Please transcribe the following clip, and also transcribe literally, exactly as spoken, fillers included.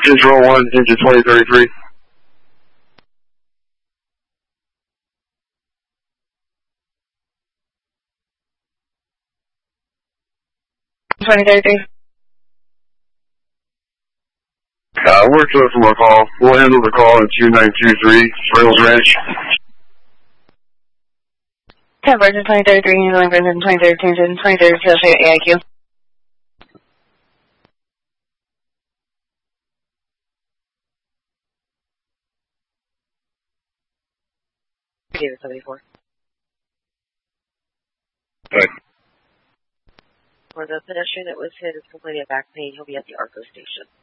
Control one, engine twenty thirty-three. twenty thirty-three. Uh, we're clear from our call. We'll handle the call in two nine two three, Rails Ranch. ten Virgin twenty thirty-three, handling Virgin twenty thirty-two, twenty thirty-two, A I Q. David seventy-four. Right. For the pedestrian that was hit is complaining of back pain, he'll be at the ARCO station.